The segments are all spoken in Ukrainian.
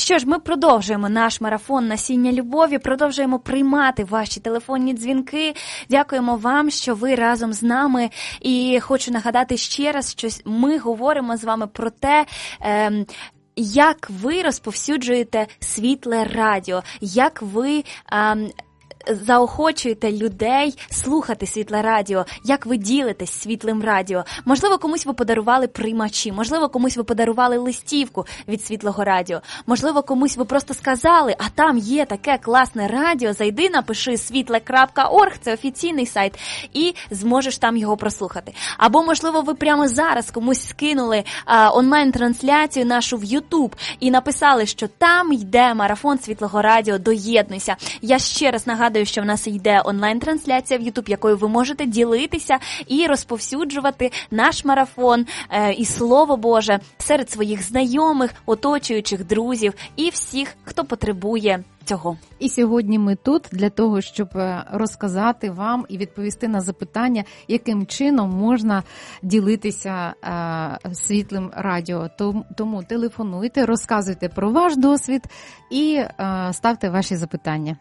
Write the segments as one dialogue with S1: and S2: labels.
S1: Що ж, ми продовжуємо наш марафон «Насіння любові», продовжуємо приймати ваші телефонні дзвінки. Дякуємо вам, що ви разом з нами. І хочу нагадати ще раз, що ми говоримо з вами про те, як ви розповсюджуєте світле радіо, як ви заохочуєте людей слухати світле радіо, як ви ділитесь світлим радіо. Можливо, комусь ви подарували приймачі, можливо, комусь ви подарували листівку від світлого радіо, можливо, комусь ви просто сказали, а там є таке класне радіо, зайди, напиши світле.орг, це офіційний сайт, і зможеш там його прослухати. Або, можливо, ви прямо зараз комусь скинули онлайн-трансляцію нашу в YouTube і написали, що там йде марафон світлого радіо, доєднуйся. Я ще раз нагадую, що в нас йде онлайн-трансляція в YouTube, якою ви можете ділитися і розповсюджувати наш марафон і Слово Боже серед своїх знайомих, оточуючих, друзів і всіх, хто потребує цього.
S2: І сьогодні ми тут для того, щоб розказати вам і відповісти на запитання, яким чином можна ділитися світлим радіо. Тому телефонуйте, розказуйте про ваш досвід і ставте ваші запитання.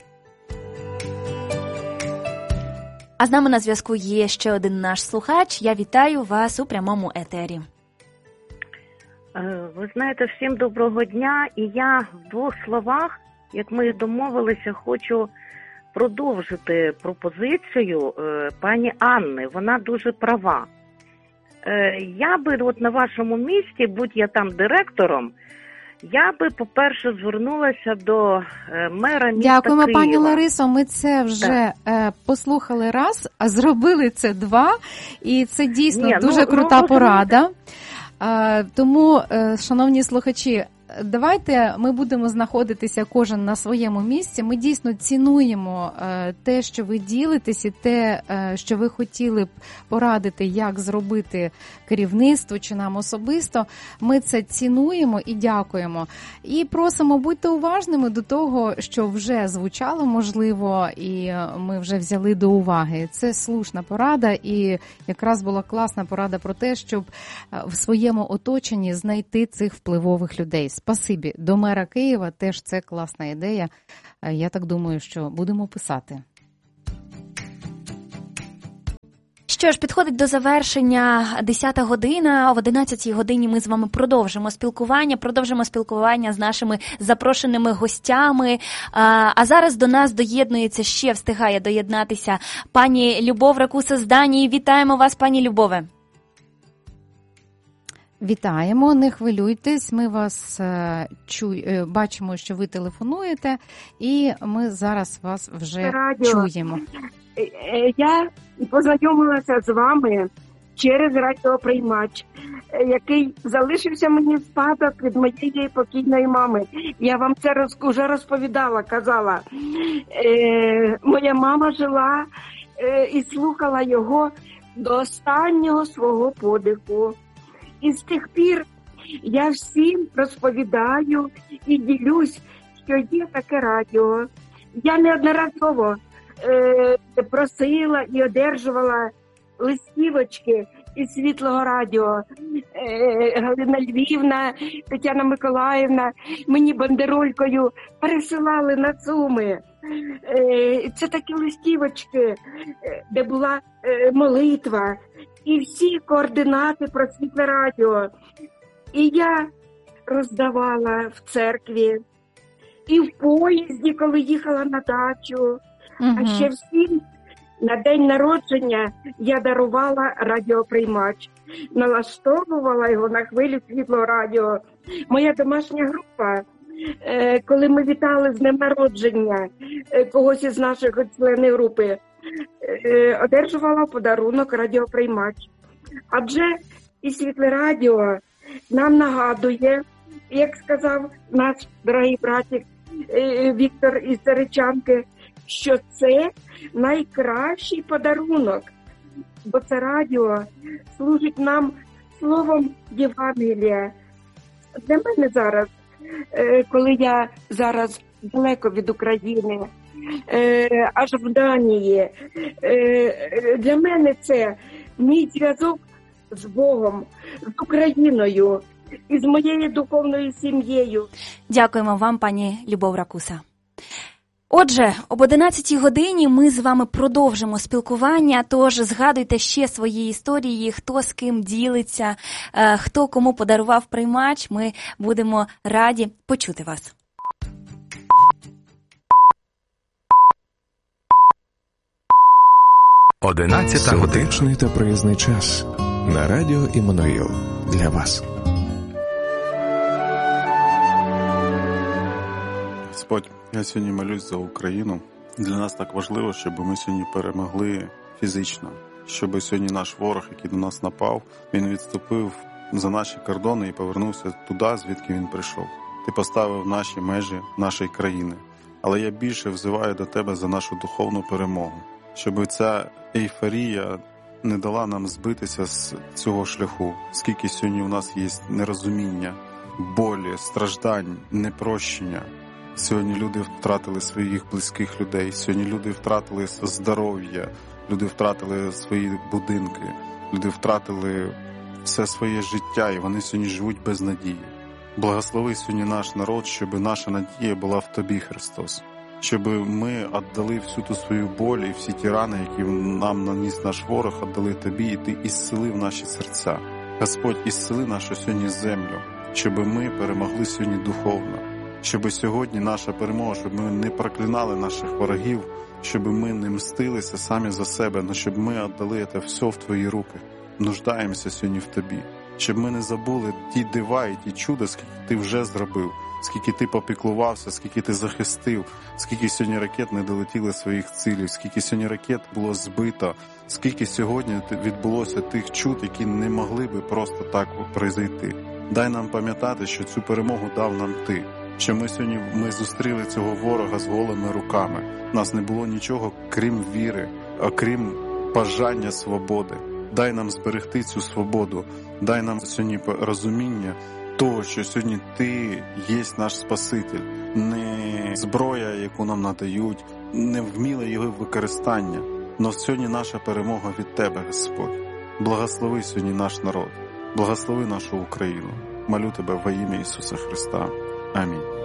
S1: А з нами на зв'язку є ще один наш слухач. Я вітаю вас у прямому етері.
S3: Ви знаєте, всім доброго дня. І я в двох словах, як ми домовилися, хочу продовжити пропозицію пані Анни. Вона дуже права. Я би от на вашому місці, будь я там директором, я би, по-перше, звернулася до мера міста
S2: Дякуємо,
S3: Києва.
S2: пані Ларисо. Ми це вже послухали раз, а зробили це два. І це дійсно дуже крута порада. Тому, шановні слухачі, давайте ми будемо знаходитися кожен на своєму місці. Ми дійсно цінуємо те, що ви ділитесь, і те, що ви хотіли б порадити, як зробити керівництво чи нам особисто. Ми це цінуємо і дякуємо. І просимо, будьте уважними до того, що вже звучало, можливо, і ми вже взяли до уваги. Це слушна порада, і якраз була класна порада про те, щоб в своєму оточенні знайти цих впливових людей. Спасибі. До мера Києва теж це класна ідея. Я так думаю, що будемо писати.
S1: Що ж, підходить до завершення 10-та година. О 11-й годині ми з вами продовжимо спілкування з нашими запрошеними гостями. А зараз до нас встигає доєднатися пані Любов Ракуса з Данії. Вітаємо вас, пані Любове.
S2: Вітаємо, не хвилюйтесь, ми вас бачимо, що ви телефонуєте, і ми зараз вас вже чуємо.
S4: Я познайомилася з вами через радіоприймач, який залишився мені в спадок від моєї покійної мами. Я вам це вже розповідала, казала. Моя мама жила і слухала його до останнього свого подиху. І з тих пір я всім розповідаю і ділюсь, що є таке радіо. Я неодноразово просила і одержувала листівочки із Світлого радіо. Галина Львівна, Тетяна Миколаївна мені бандеролькою пересилали на Суми. Це такі листівочки, де була молитва. І всі координати про Світле радіо. І я роздавала в церкві, і в поїзді, коли їхала на дачу. А ще всім на день народження я дарувала радіоприймач. Налаштовувала його на хвилю Світлого радіо. Моя домашня група, коли ми вітали з днем народження когось із наших членів групи, одержувала подарунок радіоприймач. Адже і Світле радіо нам нагадує, як сказав наш дорогий братик Віктор із Заречанки, що це найкращий подарунок, бо це радіо служить нам словом Євангелія. Для мене зараз, коли я зараз далеко від України, аж в Данії, для мене це мій зв'язок з Богом, з Україною. і з моєю духовною сім'єю.
S1: Дякуємо вам, пані Любов Ракуса. Отже, об 11-й годині ми з вами продовжимо спілкування, тож згадуйте ще свої історії, хто з ким ділиться, хто кому подарував приймач, ми будемо раді почути вас.
S5: 11 година.
S6: Сердечний та приязний час на радіо Іммануїл для вас.
S7: Господь, я сьогодні молюсь за Україну. Для нас так важливо, щоб ми сьогодні перемогли фізично. Щоб сьогодні наш ворог, який до нас напав, він відступив за наші кордони і повернувся туди, звідки він прийшов. Ти поставив наші межі нашої країни. Але я більше взиваю до тебе за нашу духовну перемогу. Щоб ця ейфорія не дала нам збитися з цього шляху. Скільки сьогодні у нас є нерозуміння, болі, страждань, непрощення. Сьогодні люди втратили своїх близьких людей, сьогодні люди втратили здоров'я, люди втратили свої будинки, люди втратили все своє життя, і вони сьогодні живуть без надії. Благослови сьогодні наш народ, щоб наша надія була в Тобі, Христос. Щоб ми віддали всю ту свою боль і всі ті рани, які нам наніс наш ворог, віддали Тобі, і Ти ісцелив наші серця. Господь, ісцели нашу сьогодні землю, щоб ми перемогли сьогодні духовно. Щоб сьогодні наша перемога, щоб ми не проклинали наших ворогів, щоб ми не мстилися самі за себе, але щоб ми віддали це все в Твої руки. Нуждаємося сьогодні в Тобі. Щоб ми не забули ті дива і ті чуда, скільки Ти вже зробив, скільки Ти попіклувався, скільки Ти захистив, скільки сьогодні ракет не долетіли своїх цілей, скільки сьогодні ракет було збито, скільки сьогодні відбулося тих чуд, які не могли би просто так произойти. Дай нам пам'ятати, що цю перемогу дав нам Ти. Що ми сьогодні зустріли цього ворога з голими руками. У нас не було нічого, крім віри, окрім бажання свободи. Дай нам зберегти цю свободу. Дай нам сьогодні розуміння того, що сьогодні Ти є наш Спаситель. Не зброя, яку нам надають, не вміле його використання. Но сьогодні наша перемога від Тебе, Господь. Благослови сьогодні наш народ. Благослови нашу Україну. Молю Тебе во ім'я Ісуса Христа. Амінь.